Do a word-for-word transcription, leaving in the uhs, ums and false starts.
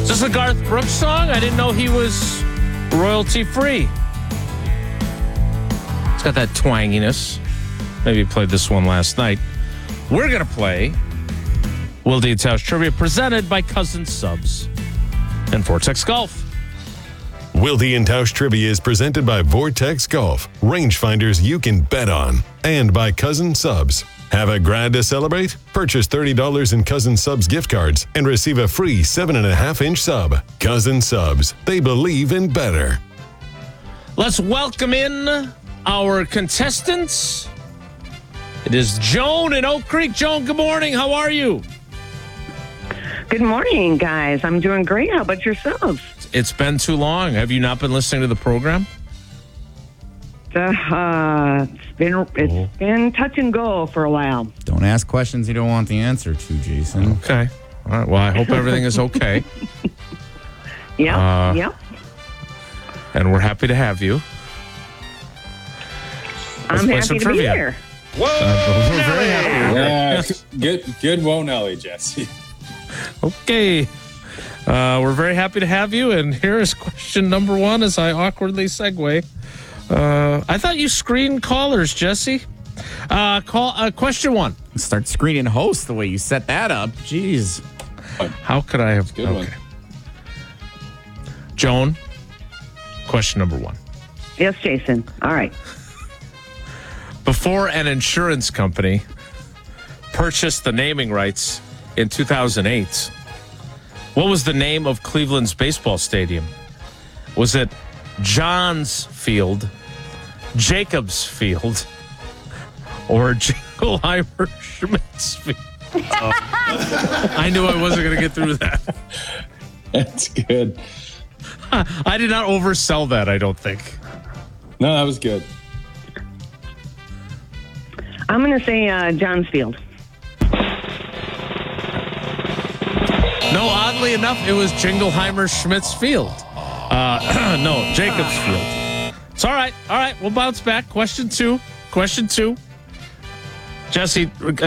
this a Garth Brooks song? I didn't know he was royalty free. It's got that twanginess. Maybe played this one last night. We're going to play Wilde and Tausch Trivia presented by Cousin Subs and Vortex Golf. Wilde and Tausch Trivia is presented by Vortex Golf, rangefinders you can bet on, and by Cousin Subs. Have a grad to celebrate? Purchase thirty dollars in Cousin Subs gift cards and receive a free seven and a half inch sub. Cousin Subs, they believe in better. Let's welcome in our contestants. It is Joan in Oak Creek. Joan, good morning. How are you? Good morning, guys. I'm doing great. How about yourselves? It's been too long. Have you not been listening to the program? Uh, it's been it's Oh. been touch and go for a while. Don't ask questions you don't want the answer to, Jason. Okay. All right. Well, I hope everything is okay. Yep, Uh, yep. And we're happy to have you. Let's I'm play happy some to trivia. be here. Uh, we're very happy. Yeah, good, good Whoa Nelly, Jesse. Okay. Uh, we're very happy to have you. And here is question number one as I awkwardly segue. Uh, I thought you screened callers, Jesse. Uh, call uh, question one. Start screening hosts the way you set that up. Jeez. How could I have? Good one. Joan, question number one. Yes, Jason. All right. Before an insurance company purchased the naming rights in two thousand eight, what was the name of Cleveland's baseball stadium? Was it Johns Field, Jacobs Field, or Jingleheimer Schmitz Field? Oh. I knew I wasn't going to get through that. That's good. I did not oversell that, I don't think. No, that was good. I'm going to say uh, Johns Field. No, oddly enough, it was Jingleheimer Schmitz Field. Uh, no, Jacobs Field. It's all right. All right, we'll bounce back. Question two. Question two. Jesse,